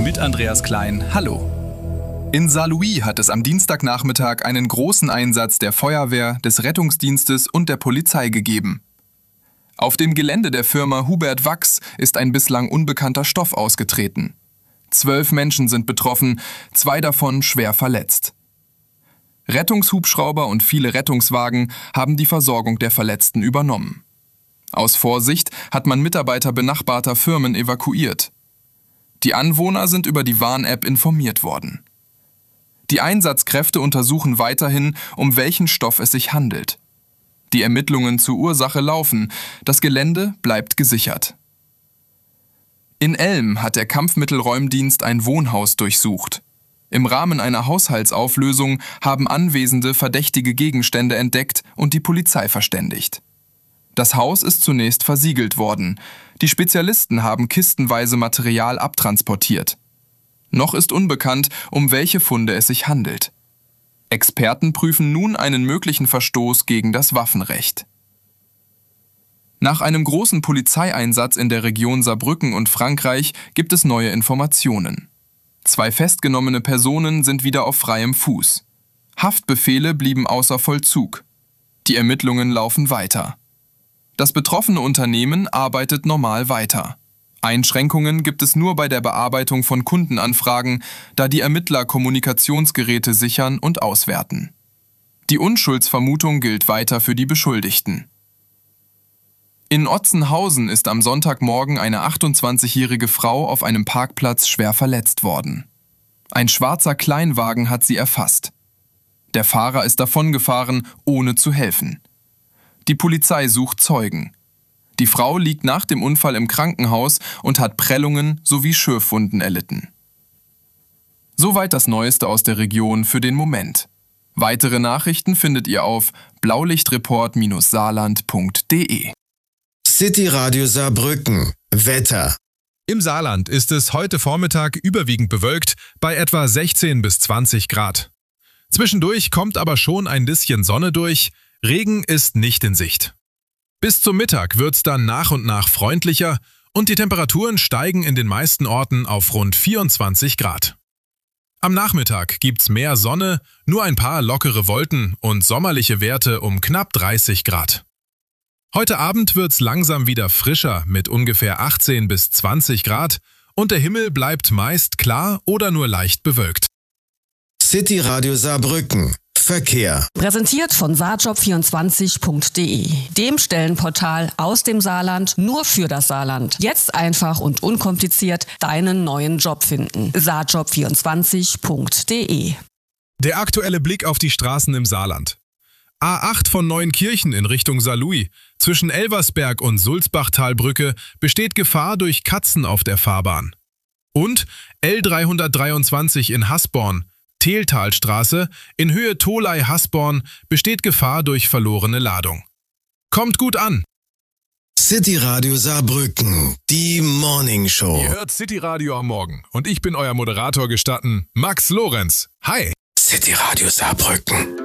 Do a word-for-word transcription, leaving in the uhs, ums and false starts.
mit Andreas Klein. Hallo. In Saarlouis hat es am Dienstagnachmittag einen großen Einsatz der Feuerwehr, des Rettungsdienstes und der Polizei gegeben. Auf dem Gelände der Firma Hubert Wachs ist ein bislang unbekannter Stoff ausgetreten. Zwölf Menschen sind betroffen, zwei davon schwer verletzt. Rettungshubschrauber und viele Rettungswagen haben die Versorgung der Verletzten übernommen. Aus Vorsicht hat man Mitarbeiter benachbarter Firmen evakuiert. Die Anwohner sind über die Warn-App informiert worden. Die Einsatzkräfte untersuchen weiterhin, um welchen Stoff es sich handelt. Die Ermittlungen zur Ursache laufen, das Gelände bleibt gesichert. In Elm hat der Kampfmittelräumdienst ein Wohnhaus durchsucht. Im Rahmen einer Haushaltsauflösung haben Anwesende verdächtige Gegenstände entdeckt und die Polizei verständigt. Das Haus ist zunächst versiegelt worden. Die Spezialisten haben kistenweise Material abtransportiert. Noch ist unbekannt, um welche Funde es sich handelt. Experten prüfen nun einen möglichen Verstoß gegen das Waffenrecht. Nach einem großen Polizeieinsatz in der Region Saarbrücken und Frankreich gibt es neue Informationen. Zwei festgenommene Personen sind wieder auf freiem Fuß. Haftbefehle blieben außer Vollzug. Die Ermittlungen laufen weiter. Das betroffene Unternehmen arbeitet normal weiter. Einschränkungen gibt es nur bei der Bearbeitung von Kundenanfragen, da die Ermittler Kommunikationsgeräte sichern und auswerten. Die Unschuldsvermutung gilt weiter für die Beschuldigten. In Otzenhausen ist am Sonntagmorgen eine achtundzwanzigjährige Frau auf einem Parkplatz schwer verletzt worden. Ein schwarzer Kleinwagen hat sie erfasst. Der Fahrer ist davongefahren, ohne zu helfen. Die Polizei sucht Zeugen. Die Frau liegt nach dem Unfall im Krankenhaus und hat Prellungen sowie Schürfwunden erlitten. Soweit das Neueste aus der Region für den Moment. Weitere Nachrichten findet ihr auf blaulichtreport saarland punkt de. City Radio Saarbrücken. Wetter. Im Saarland ist es heute Vormittag überwiegend bewölkt bei etwa sechzehn bis zwanzig Grad. Zwischendurch kommt aber schon ein bisschen Sonne durch, Regen ist nicht in Sicht. Bis zum Mittag wird's dann nach und nach freundlicher und die Temperaturen steigen in den meisten Orten auf rund vierundzwanzig Grad. Am Nachmittag gibt's mehr Sonne, nur ein paar lockere Wolken und sommerliche Werte um knapp dreißig Grad. Heute Abend wird's langsam wieder frischer mit ungefähr achtzehn bis zwanzig Grad und der Himmel bleibt meist klar oder nur leicht bewölkt. City Radio Saarbrücken. Verkehr. Präsentiert von saarjob vierundzwanzig punkt de, dem Stellenportal aus dem Saarland nur für das Saarland. Jetzt einfach und unkompliziert deinen neuen Job finden. saarjob vierundzwanzig punkt de. Der aktuelle Blick auf die Straßen im Saarland. A acht von Neuenkirchen in Richtung Saarlouis. Zwischen Elversberg und Sulzbachtalbrücke besteht Gefahr durch Katzen auf der Fahrbahn. Und L dreihundertdreiundzwanzig in Hasborn. Tehltalstraße, in Höhe Tholey-Hasborn besteht Gefahr durch verlorene Ladung. Kommt gut an! City Radio Saarbrücken, die Morning Show. Ihr hört City Radio am Morgen und ich bin euer Moderator gestatten, Max Lorenz. Hi! City Radio Saarbrücken.